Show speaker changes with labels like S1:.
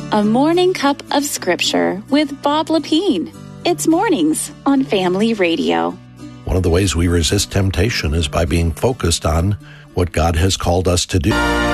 S1: A Morning Cup of Scripture with Bob Lepine. It's mornings on Family Radio.
S2: One of the ways we resist temptation is by being focused on what God has called us to do.